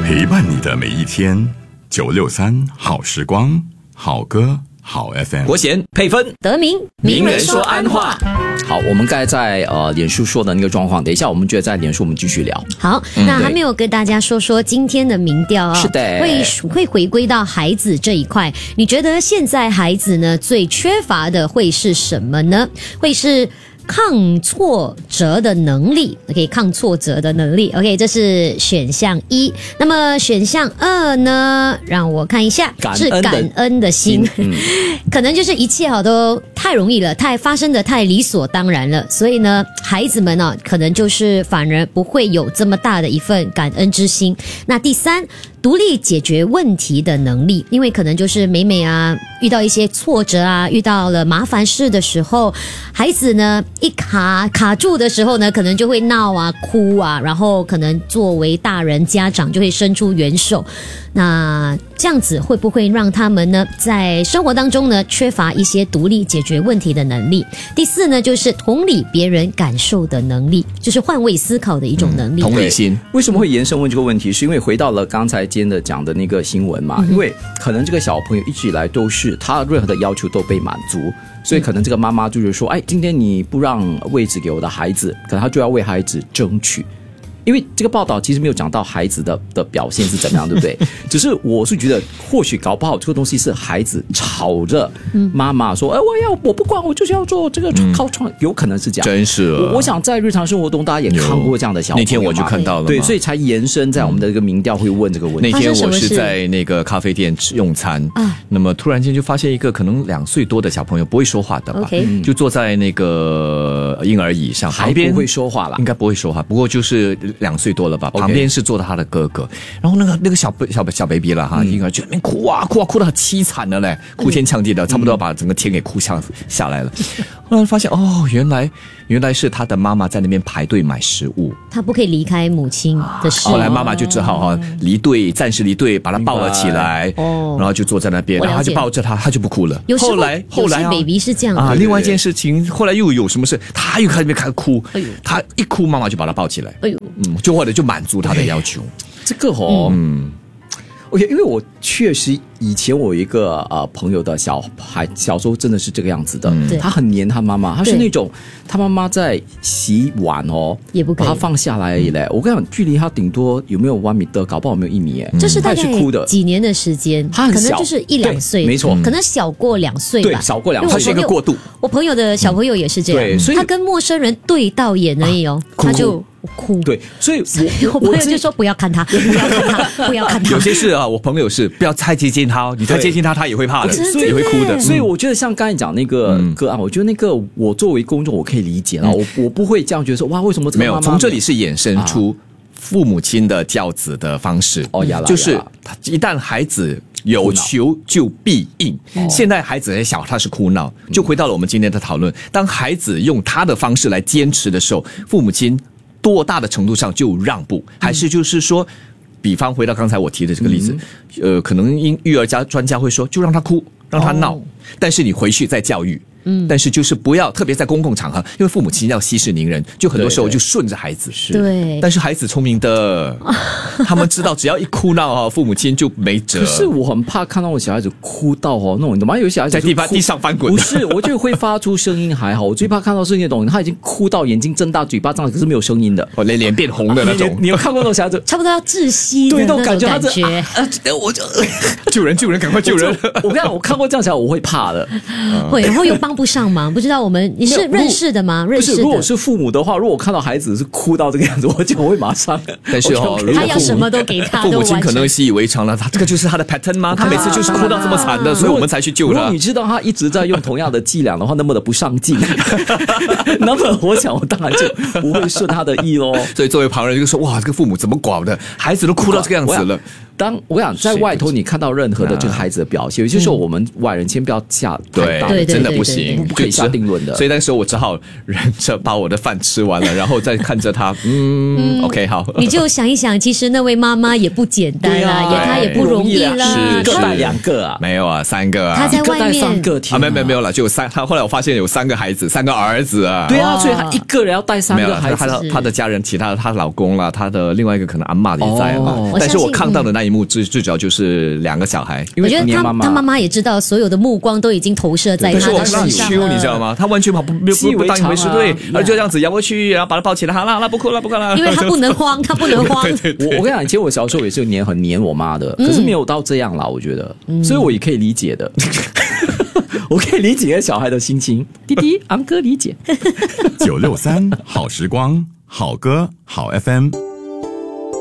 陪伴你的每一天，963好时光，好歌好 FM。 国贤配分， 德明名人说安话。好，我们刚才在脸书说的那个状况，等一下我们就在脸书我们继续聊。 好，那还没有跟大家说今天的民调啊， 是的， 会回归到孩子这一块。你觉得现在孩子呢最缺乏的会是什么呢？会是抗挫折的能力 ，OK， 抗挫折的能力 ，OK， 这是选项1。那么选项2呢？让我看一下，是感恩的心。可能就是一切都太容易了，发生的太理所当然了，所以呢，孩子们呢，可能就是反而不会有这么大的一份感恩之心。那第3，独立解决问题的能力，因为可能就是每遇到一些挫折啊，遇到了麻烦事的时候，孩子呢一卡住的时候呢，可能就会闹啊、哭啊，然后可能作为大人家长就会伸出援手。那这样子会不会让他们呢在生活当中呢缺乏一些独立解决问题的能力？第4呢，就是同理别人感受的能力，就是换位思考的一种能力。 同理心。为什么会延伸问这个问题？是因为回到了刚才今天的讲的那个新闻嘛，因为可能这个小朋友一直以来都是他任何的要求都被满足，所以可能这个妈妈就是说，今天你不让位置给我的孩子，可能他就要为孩子争取。因为这个报道其实没有讲到孩子的表现是怎么样，对不对？只是我是觉得，或许搞不好这个东西是孩子吵着妈妈说，我不管，我就是要做这个靠窗，有可能是这样。 真是我想在日常生活中，大家也看过这样的小朋友， 那天我就看到了， 对，所以才延伸在我们的这个民调会问这个问题。 那天我是在那个咖啡店用餐，那么突然间就发现一个可能2岁多的小朋友，不会说话的吧，就坐在那个婴儿椅上， 还不会说话啦， 应该不会说话，不过就是2岁多了吧，旁边是坐的他的哥哥，然后那个小 baby 了哈，婴儿就在那边哭啊得很凄惨的嘞，哭天抢地的，差不多要把整个天给哭下来了。后来发现原来是他的妈妈在那边排队买食物， 他不可以离开母亲的事。 后来妈妈就只好暂时离队，把他抱了起来，然后就坐在那边，然后他就抱着他就不哭了。 后来有些 baby 是这样的。 另外一件事情，后来又有什么事，他又开始哭，他一哭，妈妈就把他抱起来，就或者就满足他的要求。 这个OK， 因为我确实以前我有一个朋友的小孩，小时候真的是这个样子的，他很黏他妈妈，他是那种他妈妈在洗碗也不可以把他放下来而已嘞。我跟你讲，距离他顶多有没有1米的，搞不好没有1米这是大概哭的几年的时间， 他很小， 可能就是1-2岁， 没错， 可能小过2岁吧， 对，小过2岁， 他是一个过渡。 我朋友的小朋友也是这样， 对，所以他跟陌生人对到眼而已他就哭。 对，所以我朋友就说不要看他，不要看他。 有些事我朋友是不要太接近他，你太接近他，他也会怕的，也会哭的。 所以我觉得像刚才讲那个个案，我觉得那个我作为公众我可以理解了，我不会这样觉得说哇，为什么这个妈妈没有？从这里是衍生出父母亲的教子的方式，就是一旦孩子有求就必应。现在孩子还小，他是哭闹，就回到了我们今天的讨论。当孩子用他的方式来坚持的时候，父母亲多大的程度上就让步，还是就是说，比方回到刚才我提的这个例子，可能育儿专家会说，就让他哭，让他闹，但是你回去再教育。但是就是不要，特别在公共场合，因为父母亲要息事宁人，就很多时候就顺着孩子。 对， 但是孩子聪明的，他们知道只要一哭闹父母亲就没辙。 可是我很怕看到我小孩子哭到那种，你懂吗？有些小孩子在地上翻滚。 不是，我就会发出声音还好，我最怕看到是那种他已经哭到眼睛睁大，嘴巴张，可是没有声音的， 连脸变红的那种。 你有看过那种小孩子， 差不多要窒息的那种感觉。 我就救人，赶快救人！ 我看过这样小孩，我会怕的。 会，然后又帮不上忙，不知道你是认识的吗？认识的。 如果是父母的话，如果我看到孩子是哭到这个样子，我会马上。 但是他要什么都给他， 父母亲可能习以为常了，这个就是他的 pattern 吗？他每次就是哭到这么惨的，所以我们才去救他。 如果你知道他一直在用同样的伎俩的话，那么的不上进，那么我想我当然就不会顺他的意咯。 所以作为旁人就说，哇，这个父母怎么搞的？孩子都哭到这个样子了。 当我想在外头你看到任何的这个孩子的表现，有些时候我们外人先不要下太大的， 真的不行， 不可以下定论的。 所以那时候我只好忍着把我的饭吃完了，然后再看着他，OK 好。 你就想一想，其实那位妈妈也不简单啦，她也不容易啦， 是各带2个啊， 没有啊，3个啊， 她在外面 3个啊，没有了，就有3。他后来我发现有3个孩子，3个儿子啊。 对啊，所以他一个人要带3个孩子。 他的家人，其他的她老公啦，她的另外一个可能阿嬷也在嘛。但是我看到的那一幕最主要就是2个小孩。 我觉得他妈妈也知道，所有的目光都已经投射在他的身上了。 你知道吗？他完全不当一回事，对，而就这样子摇过去，然后把他抱起来，好了，不哭了。 因为他不能慌，他不能慌。 我跟你讲，以前我小时候也是很黏我妈的，可是没有到这样啦，我觉得，所以我也可以理解的。我可以理解小孩的心情，弟弟昂哥理解。 963好时光，好歌好 FM。